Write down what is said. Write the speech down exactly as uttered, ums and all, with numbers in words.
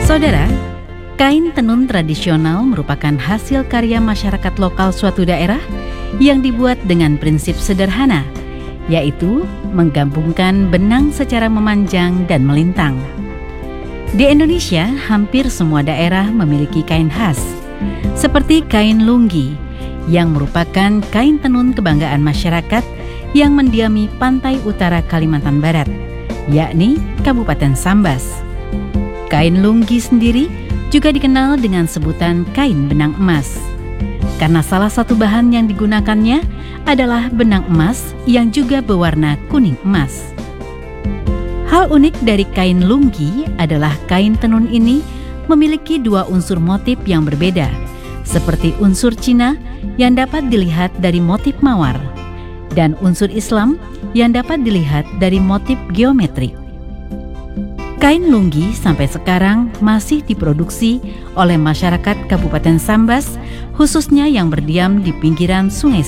Saudara, kain tenun tradisional merupakan hasil karya masyarakat lokal suatu daerah yang dibuat dengan prinsip sederhana, yaitu menggabungkan benang secara memanjang dan melintang. Di Indonesia, hampir semua daerah memiliki kain khas, seperti kain lunggi, yang merupakan kain tenun kebanggaan masyarakat yang mendiami pantai utara Kalimantan Barat, yakni Kabupaten Sambas. Kain lunggi sendiri juga dikenal dengan sebutan kain benang emas, karena salah satu bahan yang digunakannya adalah benang emas yang juga berwarna kuning emas. Hal unik dari kain lunggi adalah kain tenun ini memiliki dua unsur motif yang berbeda, seperti unsur Cina yang dapat dilihat dari motif mawar, dan unsur Islam yang dapat dilihat dari motif geometrik. Kain lunggi sampai sekarang masih diproduksi oleh masyarakat Kabupaten Sambas, khususnya yang berdiam di pinggiran Sungai